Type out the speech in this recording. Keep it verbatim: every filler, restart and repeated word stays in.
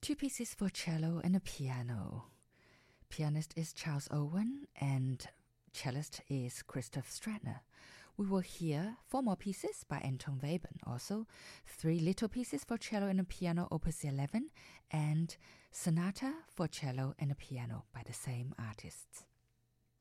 Two pieces for cello and a piano. Pianist is Charles Owen and cellist is Christoph Stratner. We will hear four more pieces by Anton Webern, also three little pieces for cello and a piano, opus eleven, and sonata for cello and a piano by the same artists.